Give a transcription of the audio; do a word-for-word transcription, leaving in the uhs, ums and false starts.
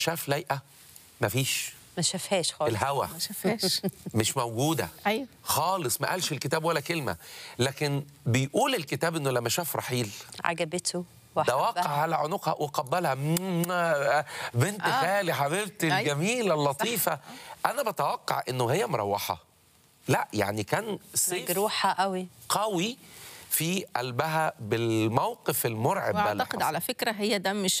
شاف لايقه؟ مفيش، ما شافهاش خالص. الهوى ما شافهاش. مش موجوده ايوه خالص، ما قالش الكتاب ولا كلمه، لكن بيقول الكتاب انه لما شاف رحيل عجبته ده وقع وحبها. على عنقها وقبلها. بنت آه. خالي حبيبتي أيوة. الجميله اللطيفه. انا بتوقع انه هي مروحه، لا يعني كان سيف مجروحه قوي قوي في قلبها بالموقف المرعب ده اللي واعتقد حصل. على فكره هي ده مش